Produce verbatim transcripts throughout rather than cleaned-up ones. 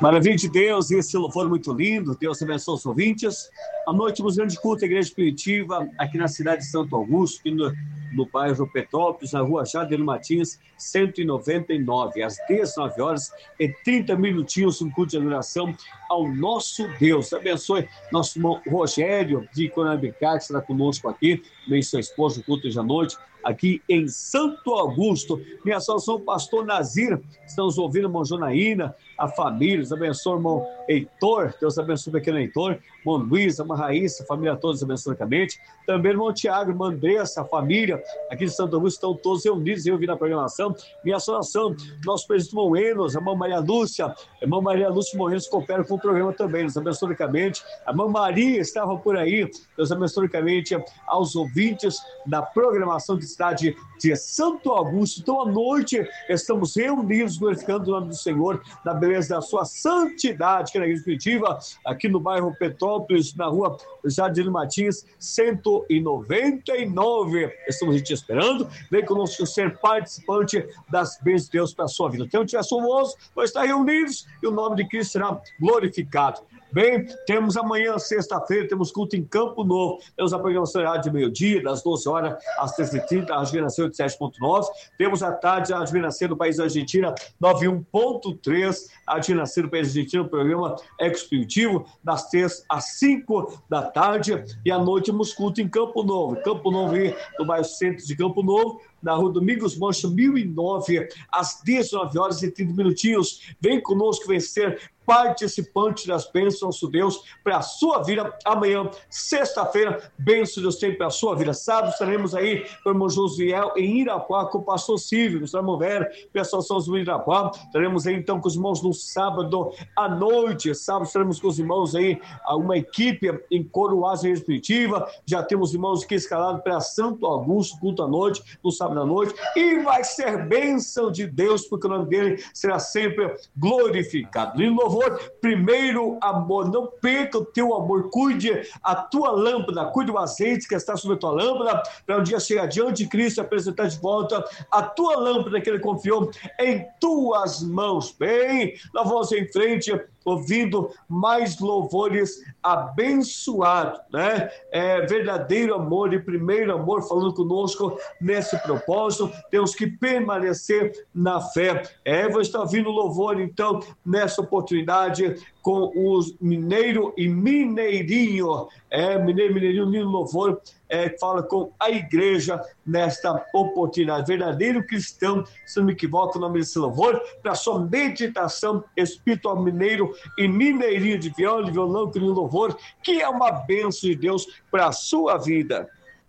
Maravilha de Deus, esse louvor muito lindo. Deus abençoe os ouvintes. À noite, temos grande culto, a Igreja Primitiva, aqui na cidade de Santo Augusto, aqui no, no bairro Petrópolis, na rua Jader Martins, cento e noventa e nove, às dezenove horas e trinta minutinhos, um culto de adoração ao nosso Deus. Abençoe nosso irmão Rogério, de Conabicá, que estará conosco aqui, nem seu esposo, no culto de à noite, aqui em Santo Augusto. Minha saudação, pastor Nazir, estamos ouvindo, irmão Jonaína, a família, Deus abençoe, irmão Heitor, Deus abençoe o pequeno Heitor, irmão Luiz, a irmã Raíssa, a família toda, abençoe ricamente. Também irmão Tiago, irmã Andressa, a família aqui de Santo Augusto, estão todos reunidos, eu vi na programação. Minha saudação, nosso presidente irmão Enos, a irmã Maria Lúcia, a irmã Maria Lúcia Morrenos coopera com o programa também, Deus abençoe ricamente. A irmã Maria estava por aí, Deus abençoe ricamente aos ouvintes da programação de cidade de Santo Augusto. Então, à noite, estamos reunidos, glorificando o nome do Senhor, na beleza da sua santidade, que é na Igreja Primitiva, aqui no bairro Petrópolis, na rua Jardim Martins, cento e noventa e nove. Estamos te esperando. Vem conosco ser participante das bênçãos de Deus para a sua vida. Então, tiver famoso, nós estar reunidos e o nome de Cristo será glorificado. Bem, temos amanhã, sexta-feira, temos culto em Campo Novo. Temos a programação de meio-dia, das doze horas às treze e trinta, a Advinação oitenta e sete ponto nove. Temos à tarde a Advinação do País da Argentina, noventa e um ponto três. A Advinação do País da Argentina, o programa Expeditivo, das três às cinco da tarde. E à noite temos culto em Campo Novo. Campo Novo, no bairro Centro de Campo Novo, na rua Domingos Mancha, mil e nove, às dezenove horas e trinta minutinhos. Vem conosco, vem ser participante das bênçãos, nosso Deus, para a sua vida. Amanhã, sexta-feira, bênção Deus tem para a sua vida. Sábado, estaremos aí com o irmão Josiel em Irapuá, com o pastor Silvio, no irmão Vera, pessoal São João de Irapuá. Estaremos aí, então, com os irmãos no sábado à noite. Sábado, estaremos com os irmãos aí, uma equipe em Coroás, Igreja Primitiva. Já temos irmãos aqui escalados para Santo Augusto, culto à noite, no sábado à noite. E vai ser bênção de Deus, porque o nome dele será sempre glorificado. E louvor, primeiro amor, não perca o teu amor, cuide a tua lâmpada, cuide o azeite que está sobre a tua lâmpada, para um dia chegar diante de Cristo e apresentar de volta a tua lâmpada que ele confiou em tuas mãos. Bem, nós vamos em frente, ouvindo mais louvores abençoados, né? É, verdadeiro amor e primeiro amor falando conosco nesse propósito. Temos que permanecer na fé. É, vou estar ouvindo louvor, então, nessa oportunidade, com os Mineiro e Mineirinho. É, Mineiro e Mineirinho, lindo louvor, é, que fala com a igreja nesta oportunidade. Verdadeiro cristão, se não me equivoco, o nome desse louvor, para sua meditação espiritual, Mineiro e Mineirinho de viola, de violão, que lindo louvor, que é uma bênção de Deus para a sua vida.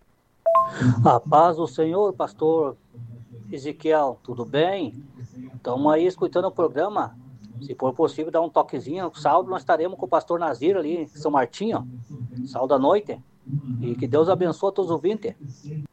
A paz do Senhor, pastor Ezequiel, tudo bem? Estamos aí escutando o programa. Se for possível, dar um toquezinho. Sábado nós estaremos com o pastor Nazir ali em São Martinho, sábado à noite. E que Deus abençoe a todos os ouvintes.